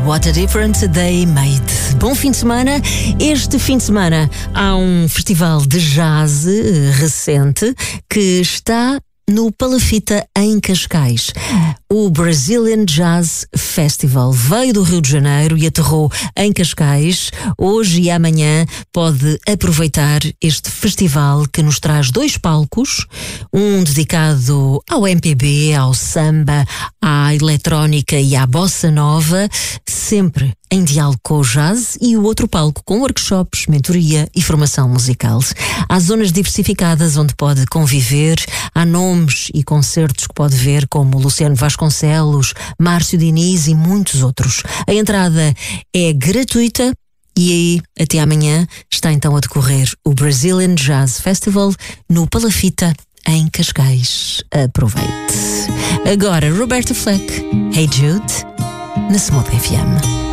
What a Difference a Day Made. Bom fim de semana. Este fim de semana há um festival de jazz recente que está no Palafita, em Cascais. O Brazilian Jazz Festival veio do Rio de Janeiro e aterrou em Cascais. Hoje e amanhã pode aproveitar este festival que nos traz 2 palcos, um dedicado ao MPB, ao samba, à eletrónica e à bossa nova, sempre em diálogo com o jazz, e o outro palco com workshops, mentoria e formação musical. Há zonas diversificadas onde pode conviver, há nomes e concertos que pode ver como Luciano Vasconcelos, Márcio Diniz e muitos outros. A entrada é gratuita e aí, até amanhã, está então a decorrer o Brazilian Jazz Festival no Palafita, em Cascais. Aproveite. Agora, Roberta Fleck, Hey Jude, na Smooth FM.